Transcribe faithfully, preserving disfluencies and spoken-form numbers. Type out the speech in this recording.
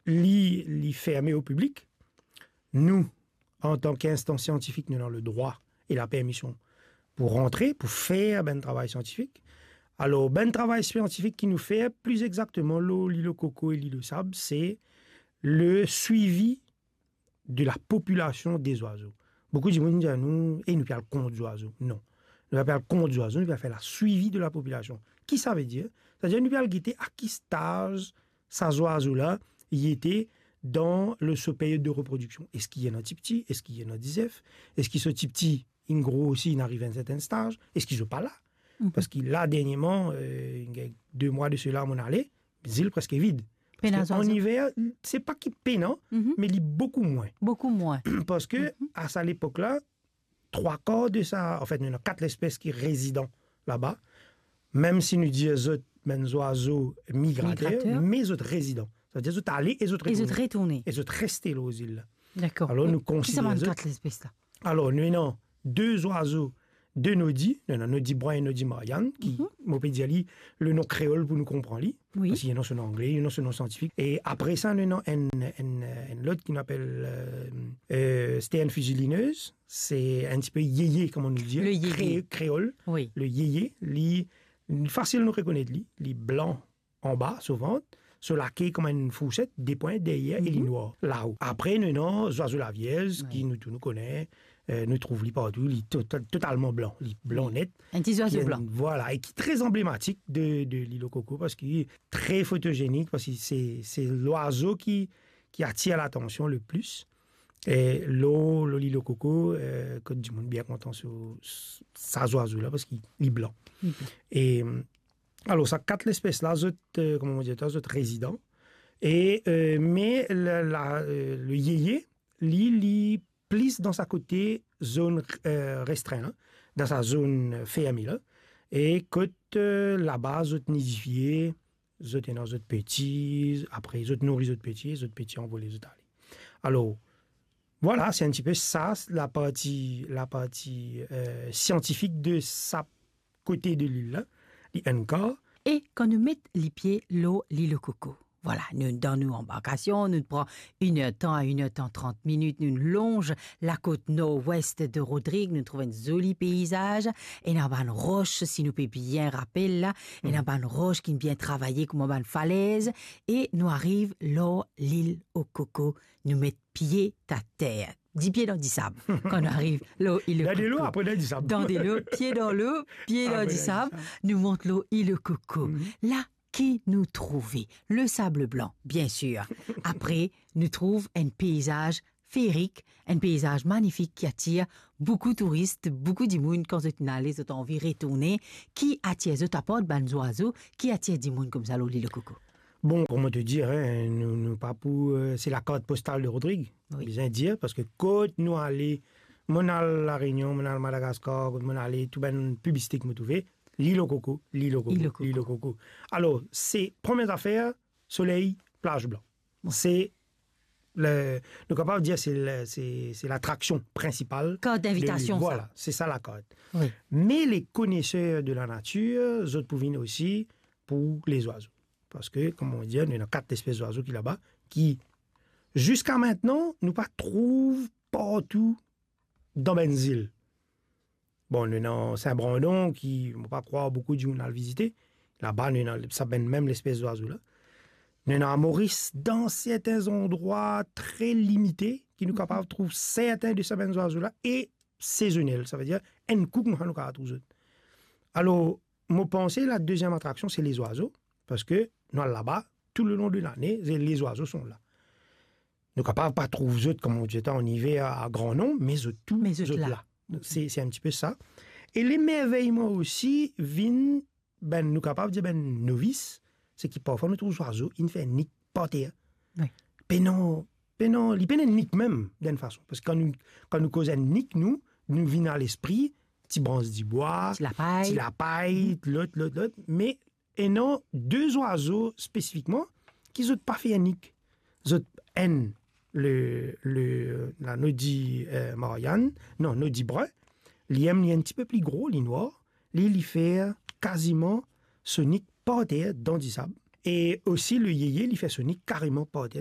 li, li fermé au public. Nous, en tant qu'instance scientifique, nous avons le droit et la permission pour rentrer, pour faire ben travail scientifique. Alors, ben travail scientifique qui nous fait plus exactement l'eau, l'île au coco et l'île au sable, c'est le suivi de la population des oiseaux. Beaucoup de gens disent à nous, et nous faisons le compte des oiseaux. Non. Nous faisons le compte des oiseaux, nous faisons faire le suivi de la population. Qui ça veut dire? C'est-à-dire nous faisons guetter à qui stage ces oiseaux-là, il était dans le ce période de reproduction. Est-ce qu'il y a un petit petit? Est-ce qu'il y a un dix F? Est-ce qu'il y a ce petit petit, in gros aussi, il arrive à un certain stage? Est-ce qu'il ne sont pas là? Mm-hmm. Parce qu'il là, dernièrement, euh, il y a deux mois de cela, on allait, l'île presque vide. En hiver, c'est pas qu'il peinant, mm-hmm. mais il est beaucoup moins. Beaucoup moins. Parce que, mm-hmm. à cette époque-là, trois quarts de ça, en fait, nous avons quatre espèces qui résident là-bas, même si nous disons les oiseaux migrateurs, migrateurs, mais les autres résidents. C'est-à-dire les autres allés et les autres retournés. Et les autres retournés. Et les autres restés aux îles. D'accord. Alors, nous considérons. Qui ça quatre espèces là? Alors, nous avons deux oiseaux, deux nodis, nous avons nodi brun et nodi Marianne, qui, mm-hmm. peut dire, le nom créole pour nous comprendre. Oui. Parce qu'il y a un nom anglais, il y a un nom scientifique. Et après ça, nous avons un, un, un autre qui nous appelle euh, euh, Stéane fusulineuse. C'est un petit peu yéyé, comme on nous dit. Le yéyé. Cré, créole. Oui. Le yéyé. Li, facile de nous reconnaître. Li, li blanc en bas, souvent. Sur la quai comme une fourchette, des points derrière mm-hmm. et les noirs là-haut. Après, nous avons les oiseaux lavieuses, oui. qui nous, nous connaît, euh, nous trouvent partout, li, to, to, totalement blanc, li, blanc net. Un petit oiseau blanc. Voilà, et qui est très emblématique de, de l'île au coco parce qu'il est très photogénique, parce que c'est, c'est l'oiseau qui, qui attire l'attention le plus. Et l'eau, l'île au coco, euh, que du monde bien content sur ces oiseaux-là parce qu'il est blanc. Mm-hmm. Et alors, ça quatre espèces là, euh, comment on dit, les autres résidents. Et, euh, mais la, la, euh, le yéyé, l'île, il plisse dans sa côté zone euh, restreinte, hein, dans sa zone fermée. Là, et côté euh, là-bas, les autres nidifiés, les autres dans les autres petits, après les autres nourrissent les autres petits, les autres petits envoient les autres aller. Alors, voilà, c'est un petit peu ça, la partie, la partie euh, scientifique de sa côté de l'île là. Et quand nous mettons les pieds l'eau, l'île au coco. Voilà, nous dans nos embarcations, nous prenons une heure temps à une heure temps trente minutes, nous longe la côte nord-ouest de Rodrigue, nous trouvons un joli paysage, et nous avons une roche, si nous pouvons bien rappeler là, et nous avons une roche qui est bien travaillée comme une falaise, et nous arrive l'eau, l'île au coco, nous mettons pieds à terre. Dix pieds dans du sable. Quand on arrive, l'eau, il le coco. Dans des lots, après dans du sable. Dans des lots, pieds dans l'eau, pieds dans du sable. Nous monte l'eau, il le coco. Mm-hmm. Là, qui nous trouve? Le sable blanc, bien sûr. Après, nous trouve un paysage féerique, un paysage magnifique qui attire beaucoup de touristes, beaucoup de monde quand ils allent, ils ont envie de retourner, qui attire, ils apportent des oiseaux, qui attire du monde comme ça, l'eau, le coco. Bon, comment te dire, hein, nous, nous, papou, euh, c'est la carte postale de Rodrigue, oui. Bien dire, parce que quand nous allons, mon à la Réunion, mon à Madagascar, mon allons, tout ben publicité que nous trouvons, l'île au coco, l'île au coco, l'île au coco. L'île au coco. Alors, c'est première affaire, soleil, plage blanc. Bon. C'est le, nous capable de dire c'est le, c'est, c'est l'attraction principale. Carte d'invitation. Voilà, ça. C'est ça la carte. Oui. Mais les connaisseurs de la nature, eux autres pouvaient aussi pour les oiseaux. Parce que, comme on dit, il y a quatre espèces d'oiseaux qui là-bas, qui, jusqu'à maintenant, nous pas trouvent partout dans les îles. Bon, nous avons Saint-Brandon, qui, on ne peut pas croire, beaucoup de gens ont visité. Là-bas, nous avons ça même l'espèce d'oiseau-là. Nous avons Maurice, dans certains endroits très limités, qui nous capables de trouver certains de ces oiseaux-là, et saisonnels. Ça veut dire, un coup, nous avons trouvé. Alors, moi, pensée, la deuxième attraction, c'est les oiseaux. Parce que nous, là-bas, tout le long de l'année, les oiseaux sont là. Nous ne pouvons pas trouver eux, comme on dit en hiver, à grand nombre, mais eux, tous mais eux là. là. C'est, c'est un petit peu ça. Et l'émerveillement aussi, viennent, ben, nous capables de dire, ben, novices, c'est qu'ils parfois nous trouvent les oiseaux, ils ne font nique pas terre. Oui. Mais non, mais non, ils peuvent nique même, d'une façon. Parce que quand nous, quand nous causons nique, nous, nous venons à l'esprit, petit branche du bois, petit la paille, petit la paille, l'autre, l'autre, l'autre, mais et non deux oiseaux spécifiquement qui n'ont pas fait un nick. Ils ont N, le, le, la nodi euh, Marianne, non, nodi brun, l'iem est un petit peu plus gros, les noirs, il fait quasiment ce nick par terre dans du sable. Et aussi le yéyé, il fait ce nick carrément par terre.